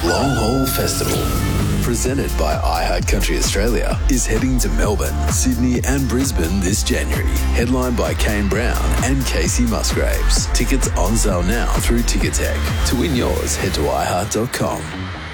Long Haul Festival, presented by iHeart Country Australia, is heading to Melbourne, Sydney and Brisbane this January, headlined by Kane Brown and Casey Musgraves. Tickets on sale now through Ticketek. To win yours, head to iHeart.com.